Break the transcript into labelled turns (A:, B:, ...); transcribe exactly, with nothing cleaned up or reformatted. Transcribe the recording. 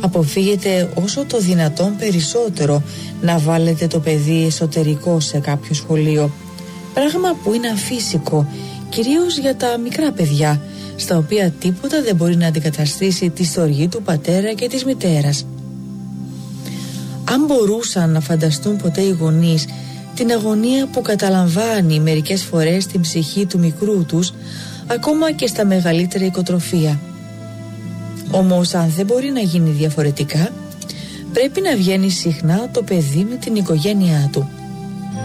A: Αποφύγετε όσο το δυνατόν περισσότερο να βάλετε το παιδί εσωτερικό σε κάποιο σχολείο, πράγμα που είναι αφύσικο, κυρίως για τα μικρά παιδιά, στα οποία τίποτα δεν μπορεί να αντικαταστήσει τη στοργή του πατέρα και της μητέρας. Αν μπορούσαν να φανταστούν ποτέ οι γονείς την αγωνία που καταλαμβάνει μερικές φορές την ψυχή του μικρού τους, ακόμα και στα μεγαλύτερα οικοτροφία. Όμως αν δεν μπορεί να γίνει διαφορετικά, πρέπει να βγαίνει συχνά το παιδί με την οικογένειά του.